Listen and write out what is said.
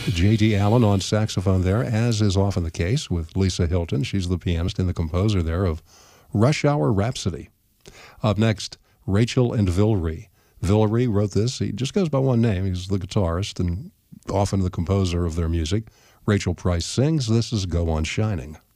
J.D. Allen on saxophone there, as is often the case with Lisa Hilton. She's the pianist and the composer there of Rush Hour Rhapsody. Up next, Rachel and Villery. Villery wrote this. He just goes by one name. He's the guitarist and often the composer of their music. Rachel Price sings. This is Go On Shining.